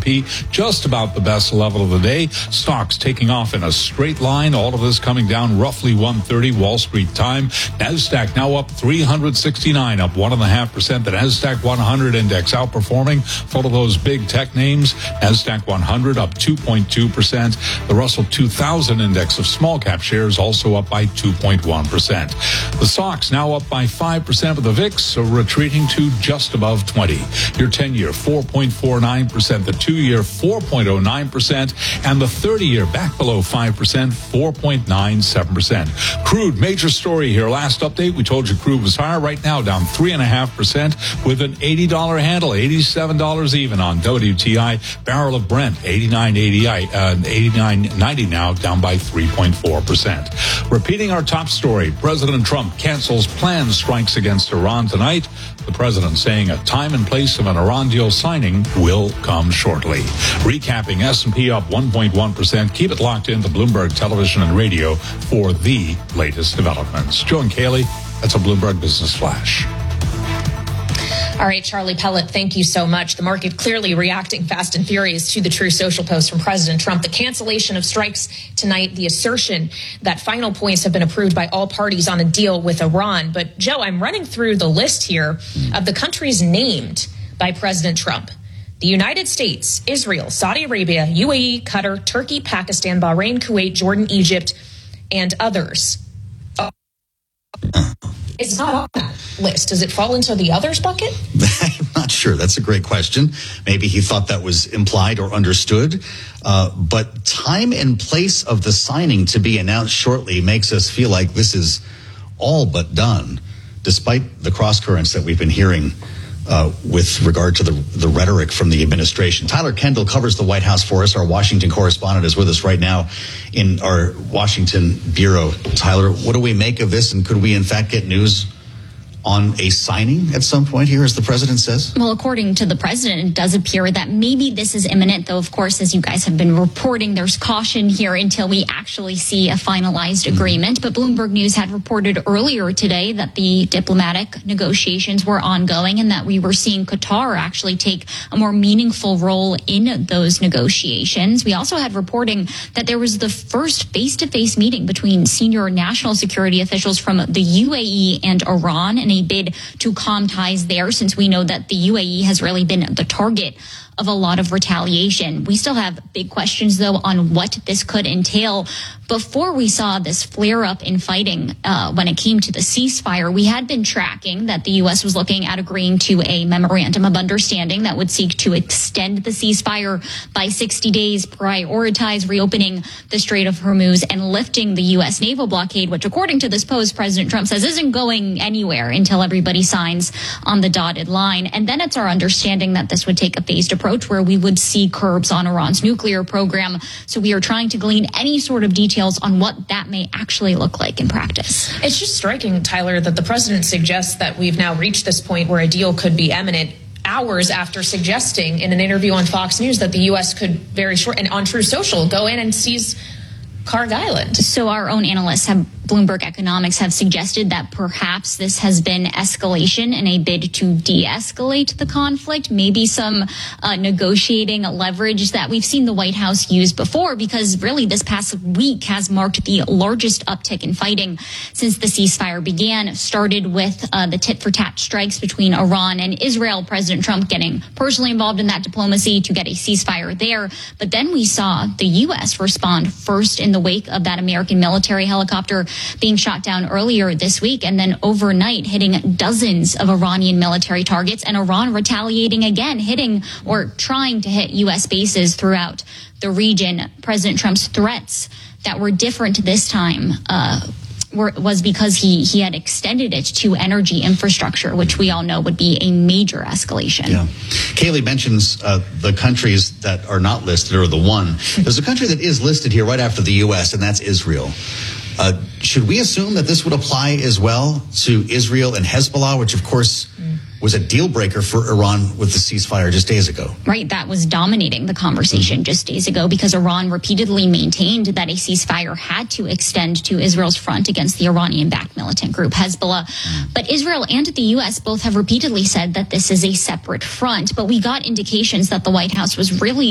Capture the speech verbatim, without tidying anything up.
P just about the best level of the day. Stocks taking off in a straight line. All of this coming down roughly one thirty Wall Street time. NASDAQ now up three hundred sixty-nine, up one and a half percent. The NASDAQ one hundred index outperforming, full of those big tech names. NASDAQ one hundred up two point two percent. The Russell two thousand index of small cap shares also up by two point one percent. The stocks now up by five percent, with the V I X so retreating to just above twenty. Your ten-year four point four nine percent, the two-year four point oh nine percent, and the thirty-year back below five percent, four point nine seven percent. Crude, major story here. Last update, we told you crude was higher. Right now, down three point five percent with an eighty dollars handle, eighty-seven dollars even on W T I. Barrel of Brent, eighty-nine eighty, uh, eighty-nine ninety now, down by three point four percent. Repeating our top story, President Trump cancels planned strikes against Iran tonight. The president saying a time and place of an Iran deal signing will come shortly. Recapping, S and P up one point one percent. Keep it locked in to Bloomberg Television and Radio for the latest developments. Joe and Kaylee, that's a Bloomberg Business Flash. All right, Charlie Pellet, thank you so much. The market clearly reacting fast and furious to the True Social post from President Trump. The cancellation of strikes tonight, the assertion that final points have been approved by all parties on a deal with Iran. But, Joe, I'm running through the list here of the countries named by President Trump. The United States, Israel, Saudi Arabia, U A E, Qatar, Turkey, Pakistan, Bahrain, Kuwait, Jordan, Egypt, and others. Uh, It's not on that list. Does it fall into the others bucket? I'm not sure. That's a great question. Maybe he thought that was implied or understood. Uh, but time and place of the signing to be announced shortly makes us feel like this is all but done, despite the cross currents that we've been hearing uh, with regard to the, the rhetoric from the administration. Tyler Kendall covers the White House for us. Our Washington correspondent is with us right now in our Washington bureau. Tyler, what do we make of this? And could we, in fact, get news on a signing at some point here, as the president says? Well, according to the president, it does appear that maybe this is imminent, though, of course, as you guys have been reporting, there's caution here until we actually see a finalized mm-hmm. agreement. But Bloomberg News had reported earlier today that the diplomatic negotiations were ongoing and that we were seeing Qatar actually take a more meaningful role in those negotiations. We also had reporting that there was the first face-to-face meeting between senior national security officials from the U A E and Iran in a bid to calm ties there, since we know that the U A E has really been the target of a lot of retaliation. We still have big questions, though, on what this could entail. Before we saw this flare-up in fighting uh, when it came to the ceasefire, we had been tracking that the U S was looking at agreeing to a memorandum of understanding that would seek to extend the ceasefire by sixty days, prioritize reopening the Strait of Hormuz, and lifting the U S naval blockade, which, according to this post, President Trump says isn't going anywhere until everybody signs on the dotted line. And then it's our understanding that this would take a phased approach where we would see curbs on Iran's nuclear program. So we are trying to glean any sort of details on what that may actually look like in practice. It's just striking, Tyler, that the president suggests that we've now reached this point where a deal could be imminent, hours after suggesting in an interview on Fox News that the U S could very short and on True Social go in and seize Kharg Island. So our own analysts have Bloomberg Economics have suggested that perhaps this has been escalation in a bid to de-escalate the conflict, maybe some uh, negotiating leverage that we've seen the White House use before, because really this past week has marked the largest uptick in fighting since the ceasefire began. It started with uh, the tit-for-tat strikes between Iran and Israel, President Trump getting personally involved in that diplomacy to get a ceasefire there. But then we saw the U S respond first in the wake of that American military helicopter being shot down earlier this week, and then overnight hitting dozens of Iranian military targets, and Iran retaliating again, hitting or trying to hit U S bases throughout the region. President Trump's threats that were different this time uh, were, was because he, he had extended it to energy infrastructure, which we all know would be a major escalation. Yeah. Kaylee mentions uh, the countries that are not listed, or the one. There's a country that is listed here right after the U S, and that's Israel. Uh, should we assume that this would apply as well to Israel and Hezbollah, which, of course, mm. was a deal breaker for Iran with the ceasefire just days ago? Right. That was dominating the conversation mm-hmm. just days ago, because Iran repeatedly maintained that a ceasefire had to extend to Israel's front against the Iranian-backed militant group Hezbollah. Mm. But Israel and the U S both have repeatedly said that this is a separate front. But we got indications that the White House was really